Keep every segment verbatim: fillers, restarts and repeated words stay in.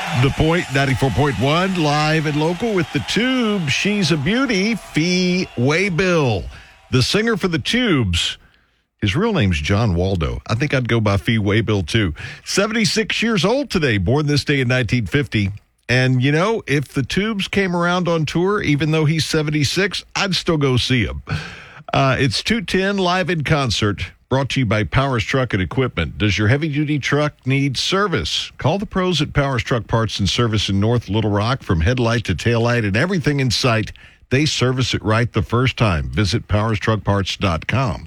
The Point, ninety-four point one, live and local with The Tubes. She's a beauty, Fee Waybill. The singer for The Tubes, his real name's John Waldo. I think I'd go by Fee Waybill, too. seventy-six years old today, born this day in nineteen fifty. And, you know, if The Tubes came around on tour, even though he's seventy-six, I'd still go see him. Uh, it's two ten live in concert. Brought to you by Powers Truck and Equipment. Does your heavy-duty truck need service? Call the pros at Powers Truck Parts and Service in North Little Rock. From headlight to taillight and everything in sight, they service it right the first time. Visit powers truck parts dot com.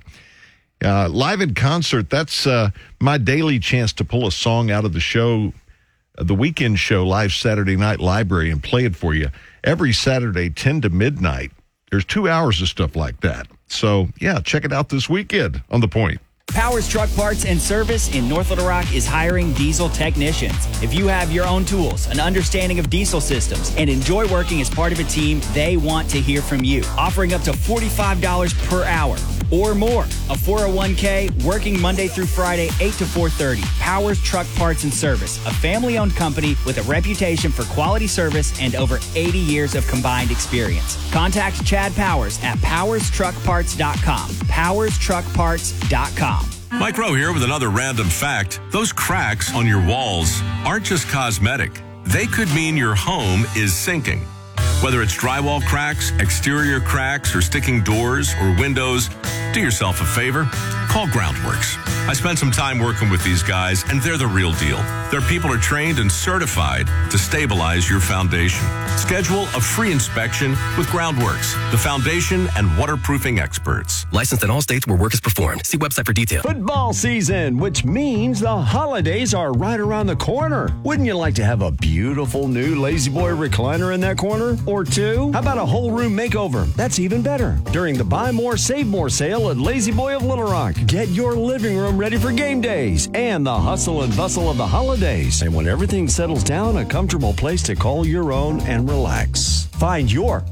Uh, live in concert, that's uh, my daily chance to pull a song out of the show, uh, the weekend show, Live Saturday Night Library, and play it for you. Every Saturday, ten to midnight. There's two hours of stuff like that. So, yeah, check it out this weekend on The Point. Powers Truck Parts and Service in North Little Rock is hiring diesel technicians. If you have your own tools, an understanding of diesel systems, and enjoy working as part of a team, they want to hear from you. Offering up to forty-five dollars per hour or more. A four oh one k, working Monday through Friday, eight to four thirty. Powers Truck Parts and Service, a family-owned company with a reputation for quality service and over eighty years of combined experience. Contact Chad Powers at powers truck parts dot com. powers truck parts dot com. Mike Rowe here with another random fact. Those cracks on your walls aren't just cosmetic. They could mean your home is sinking. Whether it's drywall cracks, exterior cracks, or sticking doors or windows, do yourself a favor. Call Groundworks. I spent some time working with these guys, and they're the real deal. Their people are trained and certified to stabilize your foundation. Schedule a free inspection with Groundworks, the foundation and waterproofing experts. Licensed in all states where work is performed. See website for details. Football season, which means the holidays are right around the corner. Wouldn't you like to have a beautiful new Lazy Boy recliner in that corner? Or two? How about a whole room makeover? That's even better. During the Buy More, Save More sale at Lazy Boy of Little Rock. Get your living room ready for game days and the hustle and bustle of the holidays. And when everything settles down, a comfortable place to call your own and relax. Find your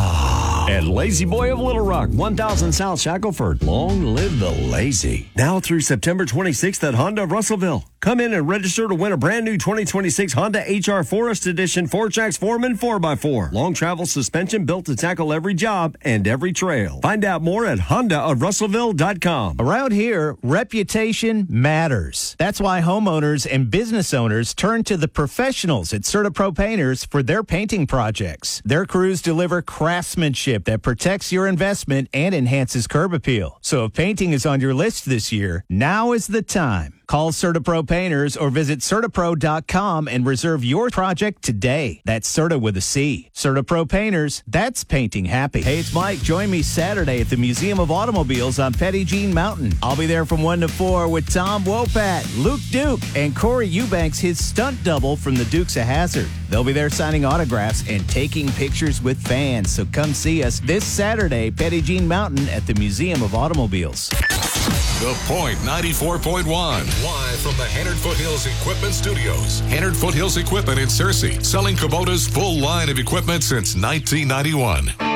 ah at Lazy Boy of Little Rock, one thousand South Shackelford. Long live the lazy. Now through September twenty-sixth at Honda of Russellville. Come in and register to win a brand new twenty twenty-six Honda H R Forest Edition four tracks Foreman four by four. Long travel suspension built to tackle every job and every trail. Find out more at honda of russellville dot com. Around here, reputation matters. That's why homeowners and business owners turn to the professionals at CertaPro Painters for their painting projects. Their crews deliver craftsmanship that protects your investment and enhances curb appeal. So if painting is on your list this year, now is the time. Call CertaPro Painters or visit CertaPro dot com and reserve your project today. That's Certa with a C. CertaPro Painters, that's painting happy. Hey, it's Mike. Join me Saturday at the Museum of Automobiles on Petit Jean Mountain. I'll be there from one to four with Tom Wopat, Luke Duke, and Corey Eubanks, his stunt double from the Dukes of Hazzard. They'll be there signing autographs and taking pictures with fans. So come see us this Saturday, Petit Jean Mountain at the Museum of Automobiles. The Point ninety-four point one. Live from the Hannard Foothills Equipment Studios. Hannard Foothills Equipment in Searcy, selling Kubota's full line of equipment since nineteen ninety-one.